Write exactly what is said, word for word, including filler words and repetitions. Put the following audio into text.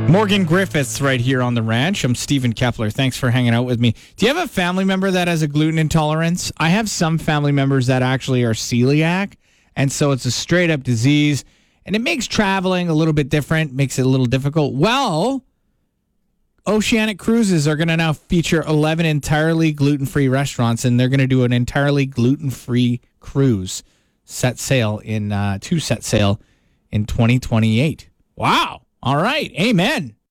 Morgan Griffiths right here on the ranch. I'm Stephen Kepler. Thanks for hanging out with me. Do you have a family member that has a gluten intolerance? I have some family members that actually are celiac, and so it's a straight up disease, and it makes traveling a little bit different, makes it a little difficult. Well, Oceanic Cruises are going to now feature eleven entirely gluten-free restaurants, and they're going to do an entirely gluten-free cruise set sail in uh, to set sail in twenty twenty-eight. Wow. All right. Amen.